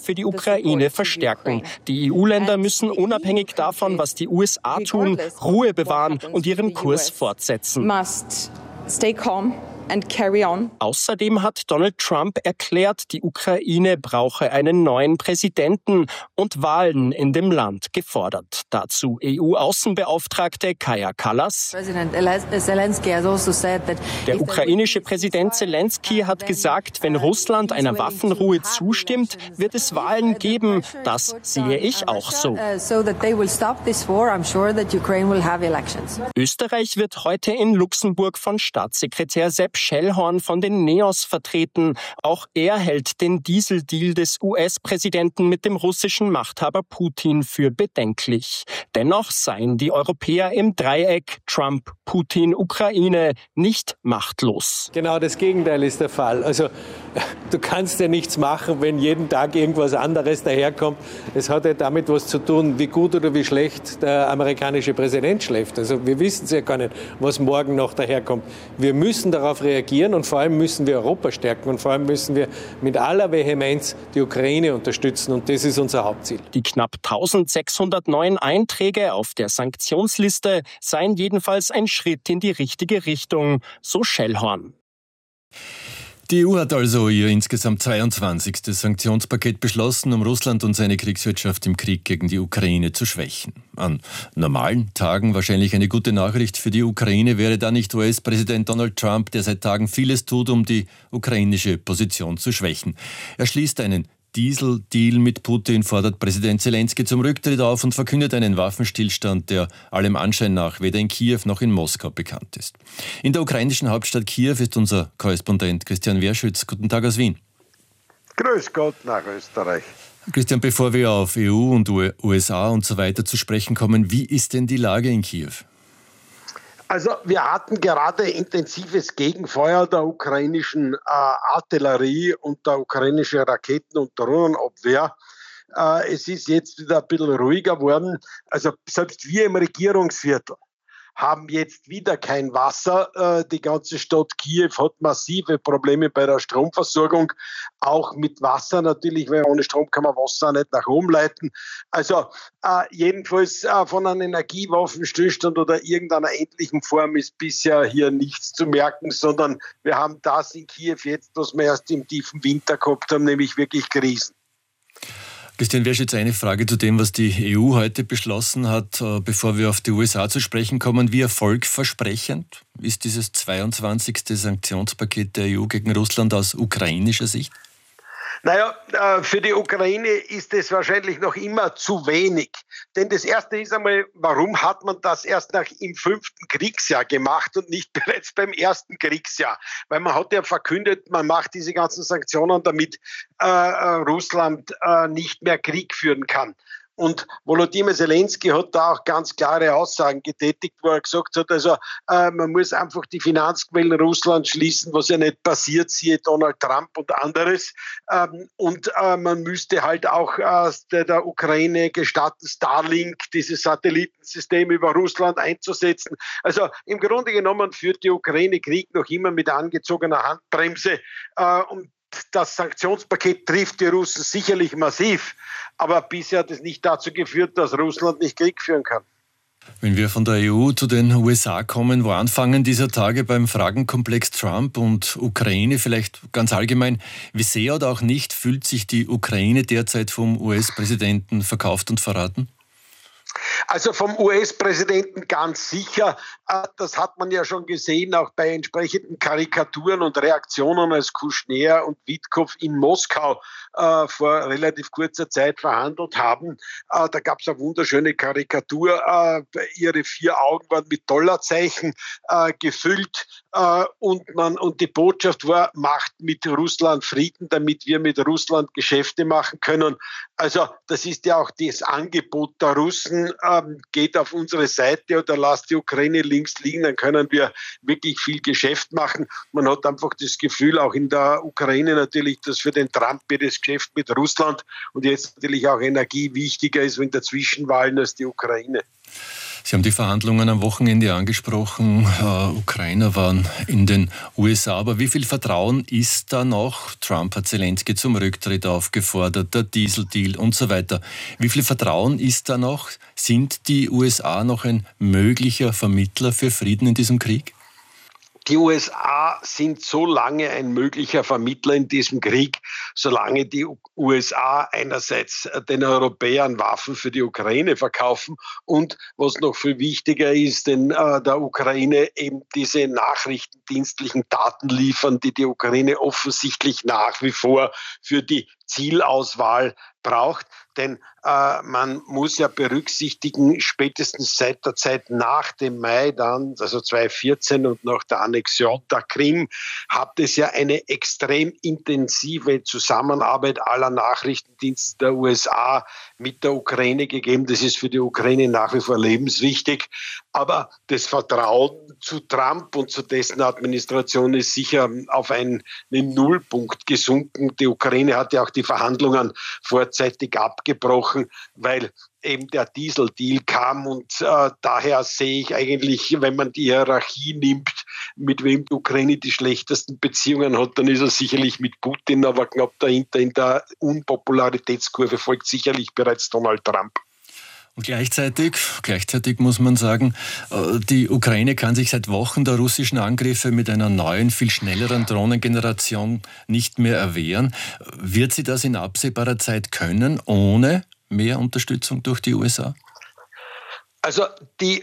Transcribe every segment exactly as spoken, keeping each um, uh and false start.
für die Ukraine verstärken. Die E U-Länder müssen unabhängig davon, was die U S A tun, Ruhe bewahren und ihren Kurs fortsetzen. And carry on. Außerdem hat Donald Trump erklärt, die Ukraine brauche einen neuen Präsidenten und Wahlen in dem Land gefordert. Dazu E U-Außenbeauftragte Kaja Kallas. Der ukrainische Präsident Zelensky hat gesagt, wenn Russland einer Waffenruhe zustimmt, wird es Wahlen geben. Das sehe ich auch so. Österreich wird heute in Luxemburg von Staatssekretär Sepp Schellhorn von den Neos vertreten. Auch er hält den Dieseldeal des U S-Präsidenten mit dem russischen Machthaber Putin für bedenklich. Dennoch seien die Europäer im Dreieck Trump, Putin, Ukraine nicht machtlos. Genau das Gegenteil ist der Fall. Also du kannst ja nichts machen, wenn jeden Tag irgendwas anderes daherkommt. Es hat ja damit was zu tun, wie gut oder wie schlecht der amerikanische Präsident schläft. Also wir wissen es ja gar nicht, was morgen noch daherkommt. Wir müssen darauf reagieren und vor allem müssen wir Europa stärken und vor allem müssen wir mit aller Vehemenz die Ukraine unterstützen und das ist unser Hauptziel. Die knapp eintausendsechshundert neuen Einträge auf der Sanktionsliste seien jedenfalls ein Schritt in die richtige Richtung, so Schellhorn. Die E U hat also ihr insgesamt zweiundzwanzigstes Sanktionspaket beschlossen, um Russland und seine Kriegswirtschaft im Krieg gegen die Ukraine zu schwächen. An normalen Tagen wahrscheinlich eine gute Nachricht für die Ukraine wäre da nicht U S-Präsident Donald Trump, der seit Tagen vieles tut, um die ukrainische Position zu schwächen. Er schließt einen Diesel-Deal mit Putin, fordert Präsident Zelensky zum Rücktritt auf und verkündet einen Waffenstillstand, der allem Anschein nach weder in Kiew noch in Moskau bekannt ist. In der ukrainischen Hauptstadt Kiew ist unser Korrespondent Christian Werschütz. Guten Tag aus Wien. Grüß Gott nach Österreich. Christian, bevor wir auf E U und U S A und so weiter zu sprechen kommen, wie ist denn die Lage in Kiew? Also wir hatten gerade intensives Gegenfeuer der ukrainischen äh, Artillerie und der ukrainischen Raketen- und Drohnenabwehr. Äh, es ist jetzt wieder ein bisschen ruhiger geworden. Also selbst wir im Regierungsviertel haben jetzt wieder kein Wasser. Die ganze Stadt Kiew hat massive Probleme bei der Stromversorgung, auch mit Wasser natürlich, weil ohne Strom kann man Wasser nicht nach oben leiten. Also äh, jedenfalls äh, von einem Energiewaffenstillstand oder irgendeiner ähnlichen Form ist bisher hier nichts zu merken, sondern wir haben das in Kiew jetzt, was wir erst im tiefen Winter gehabt haben, nämlich wirklich Krisen. Christian Werschütz, eine Frage zu dem, was die E U heute beschlossen hat, bevor wir auf die U S A zu sprechen kommen. Wie erfolgversprechend ist dieses zweiundzwanzigste Sanktionspaket der E U gegen Russland aus ukrainischer Sicht? Naja, für die Ukraine ist es wahrscheinlich noch immer zu wenig. Denn das Erste ist einmal, warum hat man das erst nach im fünften Kriegsjahr gemacht und nicht bereits beim ersten Kriegsjahr? Weil man hat ja verkündet, man macht diese ganzen Sanktionen, damit äh, Russland äh, nicht mehr Krieg führen kann. Und Volodymyr Zelensky hat da auch ganz klare Aussagen getätigt, wo er gesagt hat, also äh, man muss einfach die Finanzquellen Russlands schließen, was ja nicht passiert, siehe Donald Trump und anderes. Ähm, und äh, man müsste halt auch äh, der, der Ukraine gestatten, Starlink, dieses Satellitensystem über Russland einzusetzen. Also im Grunde genommen führt die Ukraine Krieg noch immer mit angezogener Handbremse. Äh, und das Sanktionspaket trifft die Russen sicherlich massiv, aber bisher hat es nicht dazu geführt, dass Russland nicht Krieg führen kann. Wenn wir von der E U zu den U S A kommen, wo anfangen dieser Tage beim Fragenkomplex Trump und Ukraine, vielleicht ganz allgemein, wie sehr oder auch nicht fühlt sich die Ukraine derzeit vom U S-Präsidenten verkauft und verraten? Also vom U S-Präsidenten ganz sicher. Das hat man ja schon gesehen, auch bei entsprechenden Karikaturen und Reaktionen, als Kushner und Witkow in Moskau äh, vor relativ kurzer Zeit verhandelt haben. Äh, da gab es eine wunderschöne Karikatur. Äh, ihre vier Augen waren mit Dollarzeichen äh, gefüllt. Äh, und, man, und die Botschaft war, macht mit Russland Frieden, damit wir mit Russland Geschäfte machen können. Also das ist ja auch das Angebot der Russen. Ähm, geht auf unsere Seite oder lasst die Ukraine links liegen, dann können wir wirklich viel Geschäft machen. Man hat einfach das Gefühl, auch in der Ukraine natürlich, dass für den Trump das Geschäft mit Russland und jetzt natürlich auch Energie wichtiger ist in der Zwischenwahlen als die Ukraine. Sie haben die Verhandlungen am Wochenende angesprochen. Äh, Ukrainer waren in den U S A. Aber wie viel Vertrauen ist da noch? Trump hat Zelensky zum Rücktritt aufgefordert, der Dieseldeal und so weiter. Wie viel Vertrauen ist da noch? Sind die U S A noch ein möglicher Vermittler für Frieden in diesem Krieg? Die U S A sind so lange ein möglicher Vermittler in diesem Krieg, solange die U S A einerseits den Europäern Waffen für die Ukraine verkaufen und, was noch viel wichtiger ist, den, äh, der Ukraine eben diese nachrichtendienstlichen Daten liefern, die die Ukraine offensichtlich nach wie vor für die Zielauswahl braucht. Denn äh, man muss ja berücksichtigen, spätestens seit der Zeit nach dem Maidan, also zweitausendvierzehn und nach der Annexion der Krim, hat es ja eine extrem intensive Zusammenarbeit aller Nachrichtendienste der U S A mit der Ukraine gegeben. Das ist für die Ukraine nach wie vor lebenswichtig. Aber das Vertrauen zu Trump und zu dessen Administration ist sicher auf einen, einen Nullpunkt gesunken. Die Ukraine hat ja auch die Verhandlungen vorzeitig abgebrochen, weil eben der Dieseldeal kam und äh, daher sehe ich eigentlich, wenn man die Hierarchie nimmt, mit wem die Ukraine die schlechtesten Beziehungen hat, dann ist er sicherlich mit Putin, aber knapp dahinter in der Unpopularitätskurve folgt sicherlich bereits Donald Trump. Und gleichzeitig, gleichzeitig muss man sagen, die Ukraine kann sich seit Wochen der russischen Angriffe mit einer neuen, viel schnelleren Drohnengeneration nicht mehr erwehren. Wird sie das in absehbarer Zeit können, ohne mehr Unterstützung durch die U S A? Also die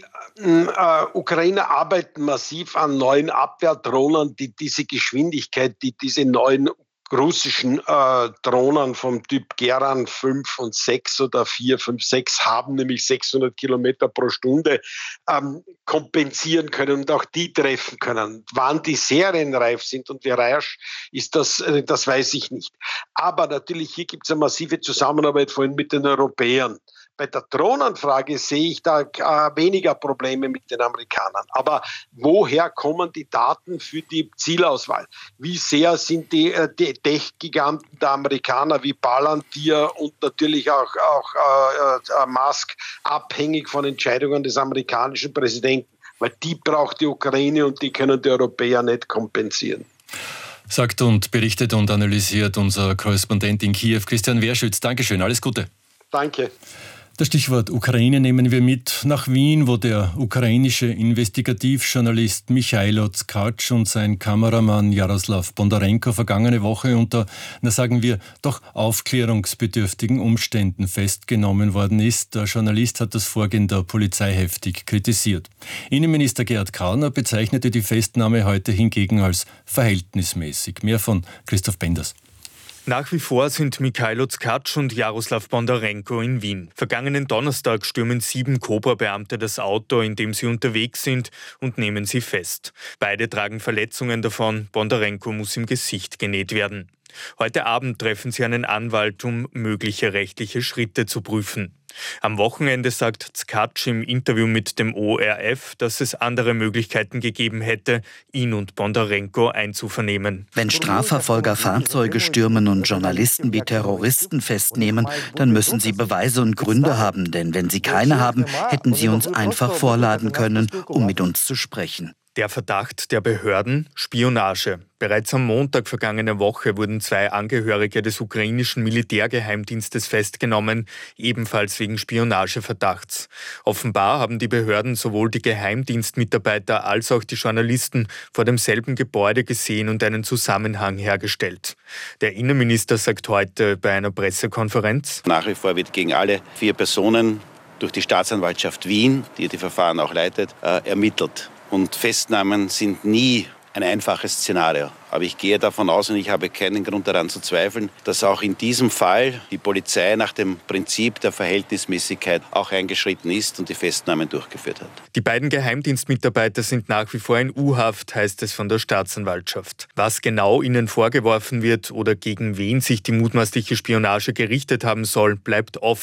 äh, Ukrainer arbeiten massiv an neuen Abwehrdrohnen, die diese Geschwindigkeit, die diese neuen russischen äh, Drohnen vom Typ Geran fünf und sechs oder vier, fünf, sechs haben, nämlich sechshundert Kilometer pro Stunde, ähm, kompensieren können und auch die treffen können. Wann die serienreif sind und wie rasch ist das, äh, das weiß ich nicht. Aber natürlich, hier gibt es eine massive Zusammenarbeit vorhin mit den Europäern. Bei der Drohnenfrage sehe ich da äh, weniger Probleme mit den Amerikanern. Aber woher kommen die Daten für die Zielauswahl? Wie sehr sind die, äh, die Tech-Giganten der Amerikaner wie Palantir und natürlich auch, auch äh, äh, Musk abhängig von Entscheidungen des amerikanischen Präsidenten? Weil die braucht die Ukraine und die können die Europäer nicht kompensieren. Sagt und berichtet und analysiert unser Korrespondent in Kiew, Christian Werschütz. Dankeschön, alles Gute. Danke. Das Stichwort Ukraine nehmen wir mit nach Wien, wo der ukrainische Investigativjournalist Michailo Tkacz und sein Kameramann Jaroslav Bondarenko vergangene Woche unter, na sagen wir, doch aufklärungsbedürftigen Umständen festgenommen worden ist. Der Journalist hat das Vorgehen der Polizei heftig kritisiert. Innenminister Gerhard Kauner bezeichnete die Festnahme heute hingegen als verhältnismäßig. Mehr von Christoph Benders. Nach wie vor sind Michailo Tkacz und Jaroslav Bondarenko in Wien. Vergangenen Donnerstag stürmen sieben Cobra-Beamte das Auto, in dem sie unterwegs sind, und nehmen sie fest. Beide tragen Verletzungen davon. Bondarenko muss im Gesicht genäht werden. Heute Abend treffen sie einen Anwalt, um mögliche rechtliche Schritte zu prüfen. Am Wochenende sagt Tkacz im Interview mit dem O R F, dass es andere Möglichkeiten gegeben hätte, ihn und Bondarenko einzuvernehmen. Wenn Strafverfolger Fahrzeuge stürmen und Journalisten wie Terroristen festnehmen, dann müssen sie Beweise und Gründe haben, denn wenn sie keine haben, hätten sie uns einfach vorladen können, um mit uns zu sprechen. Der Verdacht der Behörden? Spionage. Bereits am Montag vergangene Woche wurden zwei Angehörige des ukrainischen Militärgeheimdienstes festgenommen, ebenfalls wegen Spionageverdachts. Offenbar haben die Behörden sowohl die Geheimdienstmitarbeiter als auch die Journalisten vor demselben Gebäude gesehen und einen Zusammenhang hergestellt. Der Innenminister sagt heute bei einer Pressekonferenz: Nach wie vor wird gegen alle vier Personen durch die Staatsanwaltschaft Wien, die die Verfahren auch leitet, äh, ermittelt. Und Festnahmen sind nie ein einfaches Szenario. Aber ich gehe davon aus, und ich habe keinen Grund daran zu zweifeln, dass auch in diesem Fall die Polizei nach dem Prinzip der Verhältnismäßigkeit auch eingeschritten ist und die Festnahmen durchgeführt hat. Die beiden Geheimdienstmitarbeiter sind nach wie vor in U-Haft, heißt es von der Staatsanwaltschaft. Was genau ihnen vorgeworfen wird oder gegen wen sich die mutmaßliche Spionage gerichtet haben soll, bleibt offen.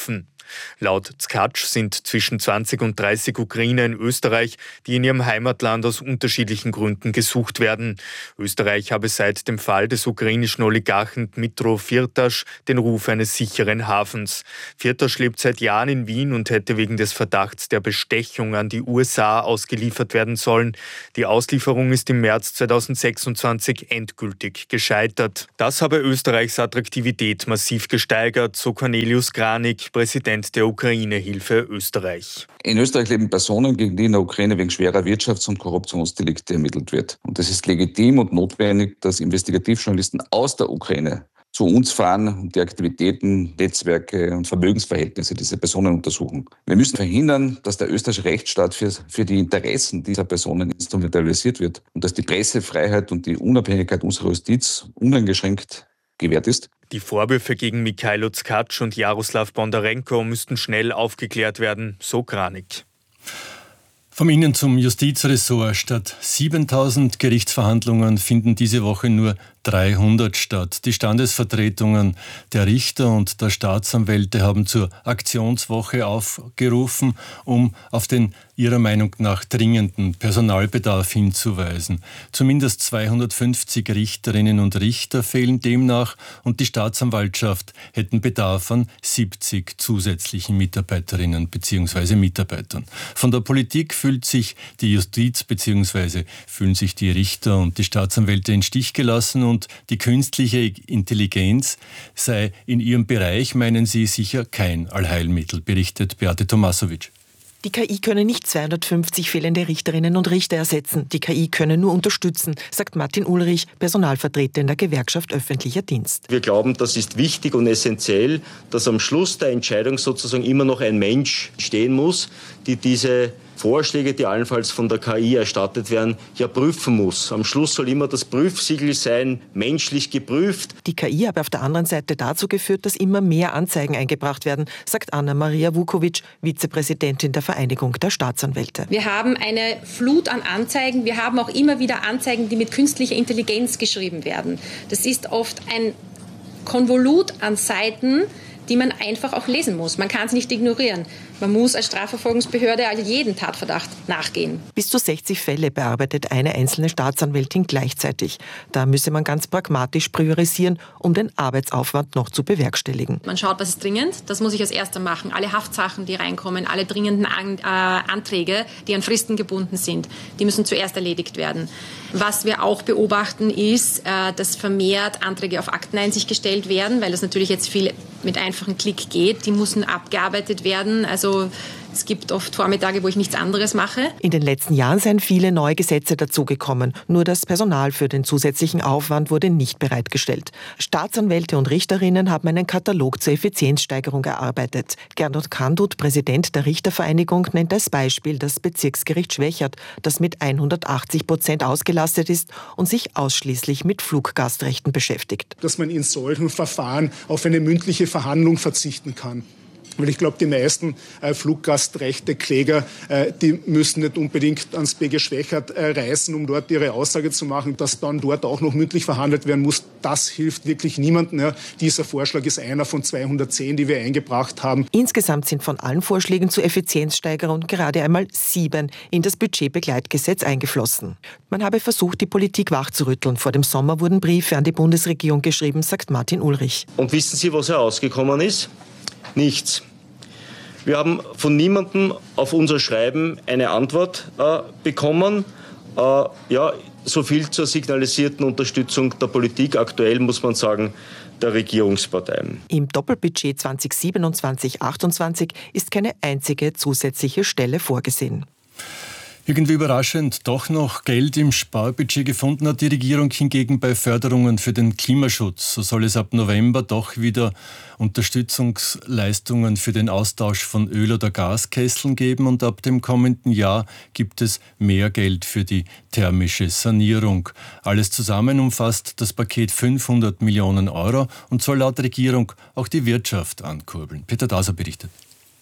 Laut Tkatsch sind zwischen zwanzig und dreißig Ukrainer in Österreich, die in ihrem Heimatland aus unterschiedlichen Gründen gesucht werden. Österreich habe seit dem Fall des ukrainischen Oligarchen Dmytro Firtasch den Ruf eines sicheren Hafens. Firtasch lebt seit Jahren in Wien und hätte wegen des Verdachts der Bestechung an die U S A ausgeliefert werden sollen. Die Auslieferung ist im März zweitausendsechsundzwanzig endgültig gescheitert. Das habe Österreichs Attraktivität massiv gesteigert, so Cornelius Kranig, Präsident der Ukraine-Hilfe Österreich. In Österreich leben Personen, gegen die in der Ukraine wegen schwerer Wirtschafts- und Korruptionsdelikte ermittelt wird. Und es ist legitim und notwendig, dass Investigativjournalisten aus der Ukraine zu uns fahren und die Aktivitäten, Netzwerke und Vermögensverhältnisse dieser Personen untersuchen. Wir müssen verhindern, dass der österreichische Rechtsstaat für, für die Interessen dieser Personen instrumentalisiert wird und dass die Pressefreiheit und die Unabhängigkeit unserer Justiz uneingeschränkt gewährt ist. Die Vorwürfe gegen Mikhailo Tkatsch und Jaroslav Bondarenko müssten schnell aufgeklärt werden, so Kranig. Vom Innen- zum Justizressort. Statt siebentausend Gerichtsverhandlungen finden diese Woche nur dreihundert statt. Die Standesvertretungen der Richter und der Staatsanwälte haben zur Aktionswoche aufgerufen, um auf den ihrer Meinung nach dringenden Personalbedarf hinzuweisen. Zumindest zweihundertfünfzig Richterinnen und Richter fehlen demnach und die Staatsanwaltschaft hätten Bedarf an siebzig zusätzlichen Mitarbeiterinnen bzw. Mitarbeitern. Von der Politik fühlt sich die Justiz bzw. fühlen sich die Richter und die Staatsanwälte in Stich gelassen und die künstliche Intelligenz sei in ihrem Bereich, meinen sie, sicher kein Allheilmittel, berichtet Beate Tomasovic. Die K I könne nicht zweihundertfünfzig fehlende Richterinnen und Richter ersetzen. Die K I könne nur unterstützen, sagt Martin Ulrich, Personalvertreter in der Gewerkschaft Öffentlicher Dienst. Wir glauben, das ist wichtig und essentiell, dass am Schluss der Entscheidung sozusagen immer noch ein Mensch stehen muss, die diese Vorschläge, die allenfalls von der K I erstattet werden, ja prüfen muss. Am Schluss soll immer das Prüfsiegel sein, menschlich geprüft. Die K I habe auf der anderen Seite dazu geführt, dass immer mehr Anzeigen eingebracht werden, sagt Anna-Maria Vukovic, Vizepräsidentin der Vereinigung der Staatsanwälte. Wir haben eine Flut an Anzeigen. Wir haben auch immer wieder Anzeigen, die mit künstlicher Intelligenz geschrieben werden. Das ist oft ein Konvolut an Seiten, die man einfach auch lesen muss. Man kann es nicht ignorieren. Man muss als Strafverfolgungsbehörde also jeden Tatverdacht nachgehen. Bis zu sechzig Fälle bearbeitet eine einzelne Staatsanwältin gleichzeitig. Da müsse man ganz pragmatisch priorisieren, um den Arbeitsaufwand noch zu bewerkstelligen. Man schaut, was ist dringend. Das muss ich als Erster machen. Alle Haftsachen, die reinkommen, alle dringenden An- äh, Anträge, die an Fristen gebunden sind, die müssen zuerst erledigt werden. Was wir auch beobachten, ist, äh, dass vermehrt Anträge auf Akteneinsicht gestellt werden, weil das natürlich jetzt viel mit einfachen Klick geht. Die müssen abgearbeitet werden. Also es gibt oft Vormittage, wo ich nichts anderes mache. In den letzten Jahren seien viele neue Gesetze dazugekommen. Nur das Personal für den zusätzlichen Aufwand wurde nicht bereitgestellt. Staatsanwälte und Richterinnen haben einen Katalog zur Effizienzsteigerung erarbeitet. Gernot Kandut, Präsident der Richtervereinigung, nennt als Beispiel das Bezirksgericht Schwächert, das mit hundertachtzig Prozent ausgelastet ist und sich ausschließlich mit Fluggastrechten beschäftigt. Dass man in solchen Verfahren auf eine mündliche Verhandlung verzichten kann. Weil ich glaube, die meisten äh, Fluggastrechte-Kläger, äh, die müssen nicht unbedingt ans B G Schwächert äh, reisen, um dort ihre Aussage zu machen. Dass dann dort auch noch mündlich verhandelt werden muss, das hilft wirklich niemandem. Ja. Dieser Vorschlag ist einer von zweihundertzehn, die wir eingebracht haben. Insgesamt sind von allen Vorschlägen zur Effizienzsteigerung gerade einmal sieben in das Budgetbegleitgesetz eingeflossen. Man habe versucht, die Politik wachzurütteln. Vor dem Sommer wurden Briefe an die Bundesregierung geschrieben, sagt Martin Ulrich. Und wissen Sie, was herausgekommen ist? Nichts. Wir haben von niemandem auf unser Schreiben eine Antwort äh, bekommen. Äh, ja, so viel zur signalisierten Unterstützung der Politik. Aktuell muss man sagen, der Regierungsparteien. Im Doppelbudget zwanzig siebenundzwanzig achtundzwanzig ist keine einzige zusätzliche Stelle vorgesehen. Irgendwie überraschend doch noch Geld im Sparbudget gefunden hat die Regierung hingegen bei Förderungen für den Klimaschutz. So soll es ab November doch wieder Unterstützungsleistungen für den Austausch von Öl- oder Gaskesseln geben und ab dem kommenden Jahr gibt es mehr Geld für die thermische Sanierung. Alles zusammen umfasst das Paket fünfhundert Millionen Euro und soll laut Regierung auch die Wirtschaft ankurbeln. Peter Daser berichtet.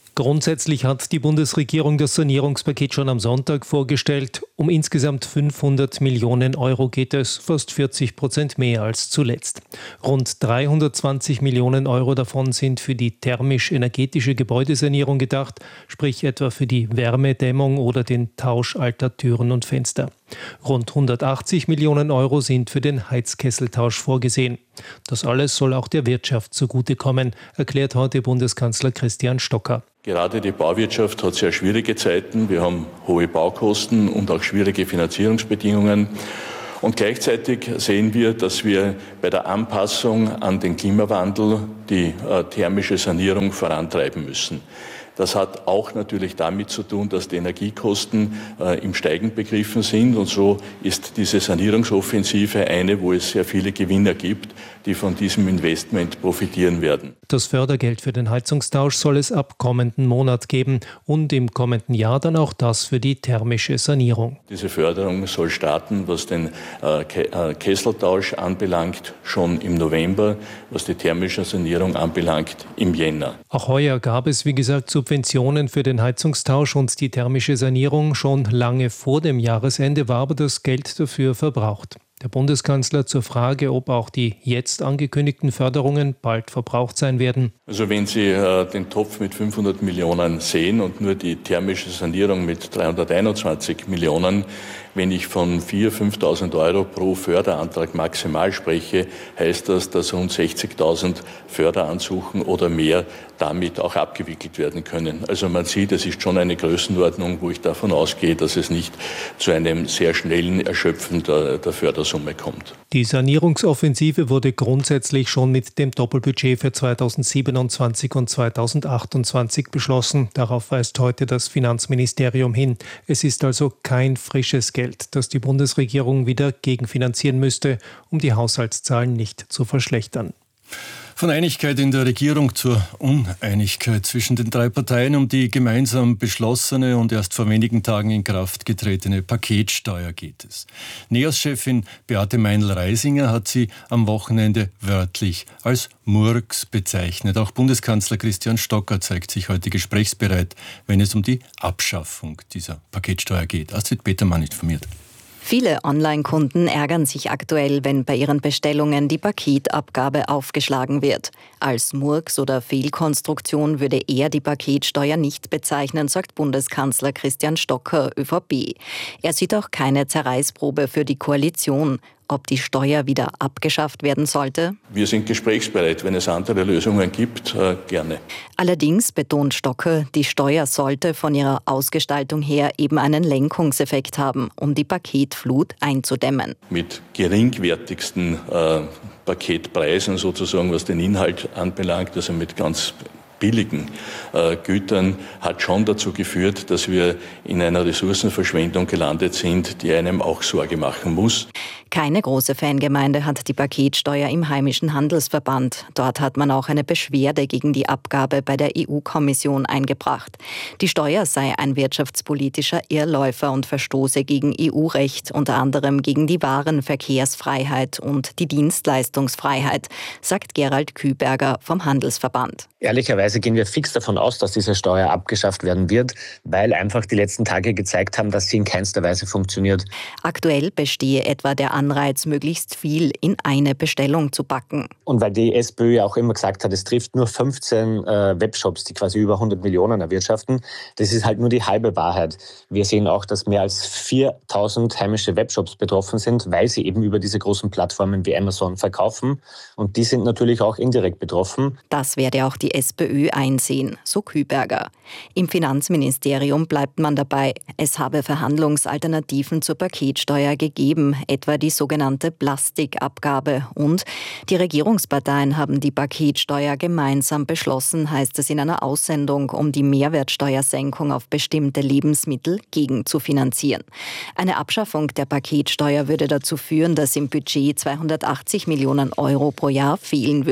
Grundsätzlich hat die Bundesregierung das Sanierungspaket schon am Sonntag vorgestellt. Um insgesamt fünfhundert Millionen Euro geht es, fast vierzig Prozent mehr als zuletzt. Rund dreihundertzwanzig Millionen Euro davon sind für die thermisch-energetische Gebäudesanierung gedacht, sprich etwa für die Wärmedämmung oder den Tausch alter Türen und Fenster. Rund hundertachtzig Millionen Euro sind für den Heizkesseltausch vorgesehen. Das alles soll auch der Wirtschaft zugutekommen, erklärt heute Bundeskanzler Christian Stocker. Gerade die Bauwirtschaft hat sehr schwierige Zeiten. Wir haben hohe Baukosten und auch schwierige Finanzierungsbedingungen. Und gleichzeitig sehen wir, dass wir bei der Anpassung an den Klimawandel die äh, thermische Sanierung vorantreiben müssen. Das hat auch natürlich damit zu tun, dass die Energiekosten äh, im Steigen begriffen sind. Und so ist diese Sanierungsoffensive eine, wo es sehr viele Gewinner gibt, die von diesem Investment profitieren werden. Das Fördergeld für den Heizungstausch soll es ab kommenden Monat geben und im kommenden Jahr dann auch das für die thermische Sanierung. Diese Förderung soll starten, was den äh, Kesseltausch anbelangt, schon im November, was die thermische Sanierung anbelangt, im Jänner. Auch heuer gab es, wie gesagt, Subventionen für den Heizungstausch und die thermische Sanierung. Schon lange vor dem Jahresende war aber das Geld dafür verbraucht. Der Bundeskanzler zur Frage, ob auch die jetzt angekündigten Förderungen bald verbraucht sein werden. Also wenn Sie äh, den Topf mit fünfhundert Millionen sehen und nur die thermische Sanierung mit dreihunderteinundzwanzig Millionen, wenn ich von viertausend, fünftausend Euro pro Förderantrag maximal spreche, heißt das, dass rund sechzigtausend Förderansuchen oder mehr damit auch abgewickelt werden können. Also man sieht, es ist schon eine Größenordnung, wo ich davon ausgehe, dass es nicht zu einem sehr schnellen Erschöpfen der, der Fördersumme kommt. Die Sanierungsoffensive wurde grundsätzlich schon mit dem Doppelbudget für zweitausendsiebenundzwanzig und zweitausendachtundzwanzig beschlossen. Darauf weist heute das Finanzministerium hin. Es ist also kein frisches Geld, das die Bundesregierung wieder gegenfinanzieren müsste, um die Haushaltszahlen nicht zu verschlechtern. Von Einigkeit in der Regierung zur Uneinigkeit zwischen den drei Parteien um die gemeinsam beschlossene und erst vor wenigen Tagen in Kraft getretene Paketsteuer geht es. NEOS-Chefin Beate Meinl-Reisinger hat sie am Wochenende wörtlich als Murks bezeichnet. Auch Bundeskanzler Christian Stocker zeigt sich heute gesprächsbereit, wenn es um die Abschaffung dieser Paketsteuer geht. Astrid Petermann informiert. Viele Online-Kunden ärgern sich aktuell, wenn bei ihren Bestellungen die Paketabgabe aufgeschlagen wird. Als Murks oder Fehlkonstruktion würde er die Paketsteuer nicht bezeichnen, sagt Bundeskanzler Christian Stocker, ÖVP. Er sieht auch keine Zerreißprobe für die Koalition. Ob die Steuer wieder abgeschafft werden sollte? Wir sind gesprächsbereit. Wenn es andere Lösungen gibt, äh, gerne. Allerdings betont Stocker, die Steuer sollte von ihrer Ausgestaltung her eben einen Lenkungseffekt haben, um die Paketflut einzudämmen. Mit geringwertigsten äh, Paketpreisen sozusagen, was den Inhalt anbelangt, also mit ganz billigen äh, Gütern, hat schon dazu geführt, dass wir in einer Ressourcenverschwendung gelandet sind, die einem auch Sorge machen muss. Keine große Fangemeinde hat die Paketsteuer im heimischen Handelsverband. Dort hat man auch eine Beschwerde gegen die Abgabe bei der E U-Kommission eingebracht. Die Steuer sei ein wirtschaftspolitischer Irrläufer und verstoße gegen E U-Recht, unter anderem gegen die Warenverkehrsfreiheit und die Dienstleistungsfreiheit, sagt Gerald Küberger vom Handelsverband. Ehrlicherweise gehen wir fix davon aus, dass diese Steuer abgeschafft werden wird, weil einfach die letzten Tage gezeigt haben, dass sie in keinster Weise funktioniert. Aktuell bestehe etwa der Anreiz, möglichst viel in eine Bestellung zu packen. Und weil die SPÖ ja auch immer gesagt hat, es trifft nur fünfzehn äh, Webshops, die quasi über hundert Millionen erwirtschaften, das ist halt nur die halbe Wahrheit. Wir sehen auch, dass mehr als viertausend heimische Webshops betroffen sind, weil sie eben über diese großen Plattformen wie Amazon verkaufen. Und die sind natürlich auch indirekt betroffen. Das werde auch die SPÖ einsehen, so Küberger. Im Finanzministerium bleibt man dabei, es habe Verhandlungsalternativen zur Paketsteuer gegeben, etwa die sogenannte Plastikabgabe. Und die Regierungsparteien haben die Paketsteuer gemeinsam beschlossen, heißt es in einer Aussendung, um die Mehrwertsteuersenkung auf bestimmte Lebensmittel gegenzufinanzieren. Eine Abschaffung der Paketsteuer würde dazu führen, dass im Budget zweihundertachtzig Millionen Euro pro Jahr fehlen würden.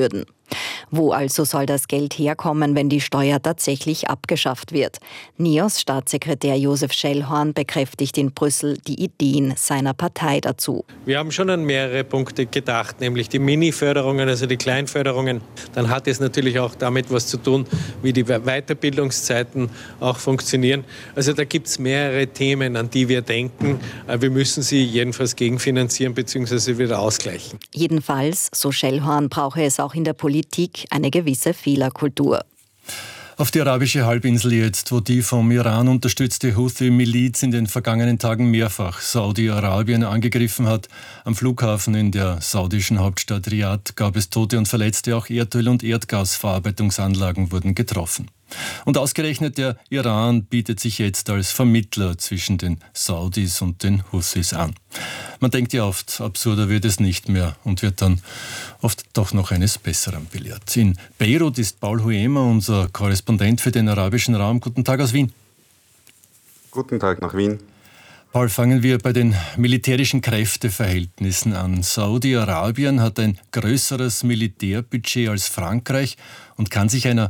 Wo also soll das Geld herkommen, wenn die Steuer tatsächlich abgeschafft wird? Neos-Staatssekretär Josef Schellhorn bekräftigt in Brüssel die Ideen seiner Partei dazu. Wir haben schon an mehrere Punkte gedacht, nämlich die Mini-Förderungen, also die Kleinförderungen. Dann hat es natürlich auch damit was zu tun, wie die Weiterbildungszeiten auch funktionieren. Also da gibt es mehrere Themen, an die wir denken. Wir müssen sie jedenfalls gegenfinanzieren bzw. wieder ausgleichen. Jedenfalls, so Schellhorn, brauche es auch in der Politik eine gewisse Fehlerkultur. Auf die arabische Halbinsel jetzt, wo die vom Iran unterstützte Houthi-Miliz in den vergangenen Tagen mehrfach Saudi-Arabien angegriffen hat. Am Flughafen in der saudischen Hauptstadt Riad gab es Tote und Verletzte, auch Erdöl- und Erdgasverarbeitungsanlagen wurden getroffen. Und ausgerechnet der Iran bietet sich jetzt als Vermittler zwischen den Saudis und den Houthis an. Man denkt ja oft, absurder wird es nicht mehr und wird dann oft doch noch eines Besseren belehrt. In Beirut ist Paul Huemer, unser Korrespondent für den arabischen Raum. Guten Tag aus Wien. Guten Tag nach Wien. Paul, fangen wir bei den militärischen Kräfteverhältnissen an. Saudi-Arabien hat ein größeres Militärbudget als Frankreich und kann sich einer